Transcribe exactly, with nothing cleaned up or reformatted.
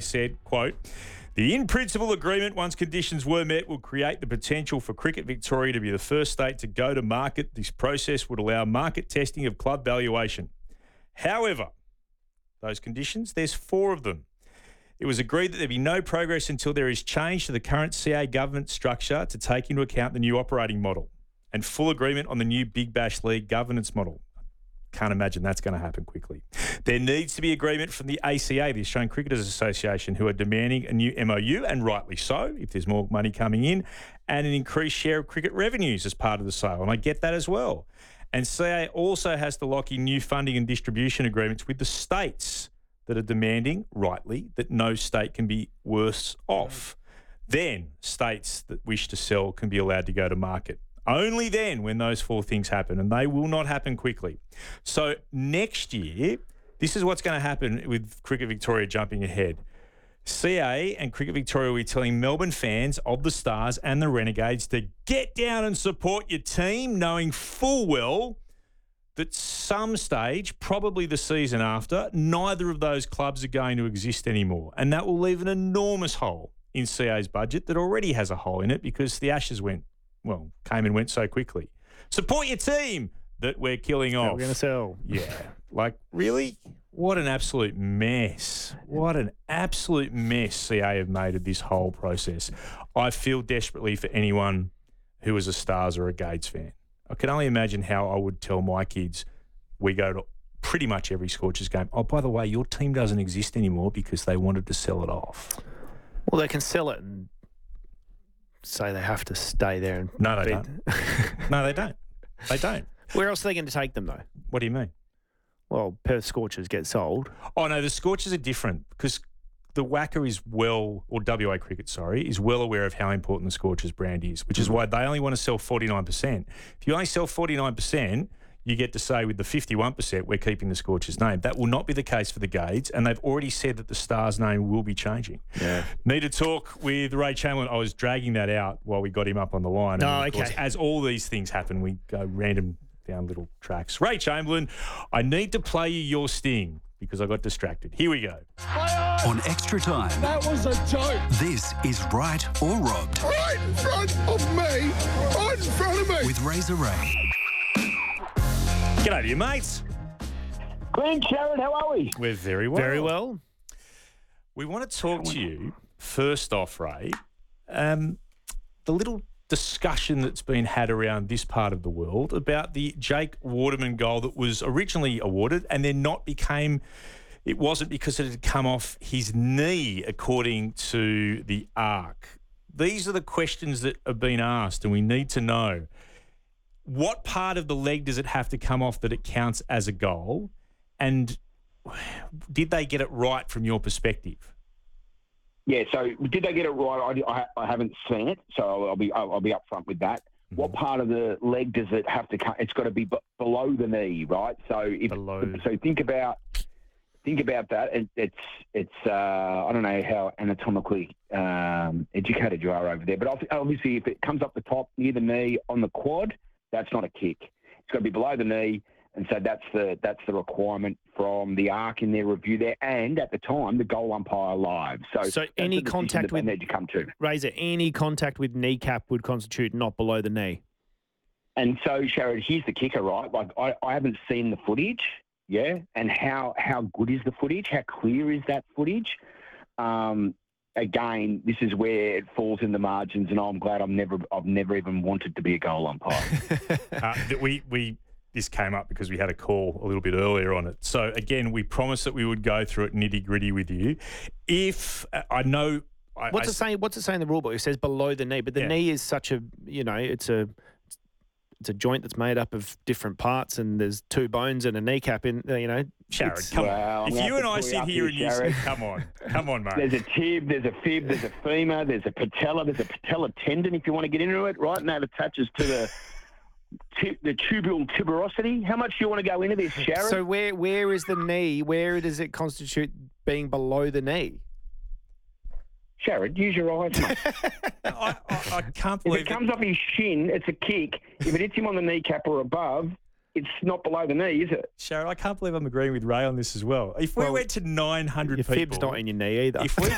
said, quote, "The in-principle agreement, once conditions were met, will create the potential for Cricket Victoria to be the first state to go to market. This process would allow market testing of club valuation. However, those conditions, there's four of them. It was agreed that there be no progress until there is change to the current C A governance structure to take into account the new operating model and full agreement on the new Big Bash League governance model." Can't imagine that's going to happen quickly. There needs to be agreement from the A C A, the Australian Cricketers Association, who are demanding a new M O U, and rightly so, if there's more money coming in, and an increased share of cricket revenues as part of the sale. And I get that as well. And C A also has to lock in new funding and distribution agreements with the states that are demanding, rightly, that no state can be worse off. Then states that wish to sell can be allowed to go to market. Only then when those four things happen, and they will not happen quickly. So next year, this is what's going to happen with Cricket Victoria jumping ahead. C A and Cricket Victoria will be telling Melbourne fans of the Stars and the Renegades to get down and support your team, knowing full well that some stage, probably the season after, neither of those clubs are going to exist anymore. And that will leave an enormous hole in C A's budget that already has a hole in it because the Ashes went, well, came and went so quickly. Support your team that we're killing off. We're going to sell. Yeah. Like, really? What an absolute mess. What an absolute mess C A have made of this whole process. I feel desperately for anyone who is a Stars or a Gades fan. I can only imagine how I would tell my kids, we go to pretty much every Scorchers game, oh, by the way, your team doesn't exist anymore because they wanted to sell it off. Well, they can sell it and say they have to stay there. And No, they be- don't. No, they don't. They don't. Where else are they going to take them, though? What do you mean? Well, Perth Scorchers get sold. Oh, no, the Scorchers are different because the Wacker is well, or W A Cricket, sorry, is well aware of how important the Scorchers brand is, which is why they only want to sell forty-nine percent. If you only sell forty-nine percent, you get to say with the fifty-one percent, we're keeping the Scorchers name. That will not be the case for the Gades, and they've already said that the Stars name will be changing. Yeah. Need to talk with Ray Chamberlain. I was dragging that out while we got him up on the line. Oh, and of course, okay. as all these things happen, we go random down little tracks. Ray Chamberlain, I need to play you your sting because I got distracted. Here we go. On Extra Time, That was a joke. this is Right or Robbed Right in front of me. Right in front of me. with Razor Ray. G'day to you, mates. Glenn, Sharon, how are we? We're very well. Very well. We want to talk to you, first off, Ray, um, the little discussion that's been had around this part of the world about the Jake Waterman goal that was originally awarded and then not became, it wasn't because it had come off his knee, according to the ARC. These are the questions that have been asked, and we need to know, what part of the leg does it have to come off that it counts as a goal? And did they get it right from your perspective? Yeah, so did they get it right? I, I, I haven't seen it, so I'll be I'll, I'll be upfront with that. Mm-hmm. What part of the leg does it have to come? It's got to be b- below the knee, right? So if Below. so, think about think about that. It, it's it's uh, I don't know how anatomically um, educated you are over there, but obviously if it comes up the top near the knee on the quad, that's not a kick. It's got to be below the knee. And so that's the that's the requirement from the ARC in their review there, and at the time the goal umpire live. So, So that's any the decision contact that with- they need to come to. Razor, any contact with kneecap would constitute not below the knee. And so, Sharad, here's the kicker, right? Like I, I haven't seen the footage, yeah, and how how good is the footage? How clear is that footage? Um, again, this is where it falls in the margins, and I'm glad I'm never I've never even wanted to be a goal umpire. uh, that we we. This came up because we had a call a little bit earlier on it. So, again, we promised that we would go through it nitty-gritty with you. If uh, I know... I, What's I, it saying? What's it saying in the rule book? It says below the knee, but the Yeah. knee is such a, you know, it's a it's a joint that's made up of different parts, and there's two bones and a kneecap in, you know. Sharon, it's- come Well, on. I'm If gonna you have and to I pull you sit up here here, and you say, Sharon. come on, come on, mate. There's a tib, there's a fib, there's a femur, there's a patella, there's a patella tendon if you want to get into it, right? And that attaches to the tip, the tubule tuberosity. How much do you want to go into this, Sharon? So where where is the knee? Where does it constitute being below the knee? Sharon, use your eyes, mate. I, I, I can't If believe it comes off his shin, it's a kick. If it hits him on the kneecap or above, it's not below the knee, is it? Sharon, I can't believe I'm agreeing with Ray on this as well. If we Well, went to nine hundred Your people... fib's not in your knee either. If we